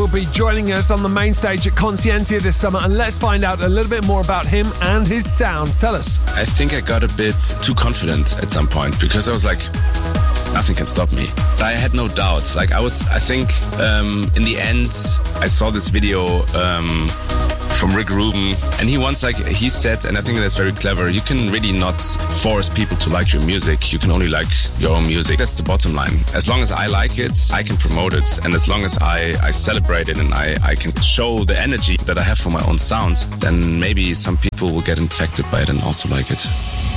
be joining us on the main stage at Conscientia this summer, and let's find out a little bit more about him and his sound. Tell us. I think I got a bit too confident at some point because I was like, nothing can stop me. But I had no doubts. Like I think in the end, I saw this video from Rick Rubin, and he said, and I think that's very clever, you can really not force people to like your music. You can only like your own music. That's the bottom line. As long as I like it, I can promote it. And as long as I celebrate it and I can show the energy that I have for my own sound, then maybe some people will get infected by it and also like it.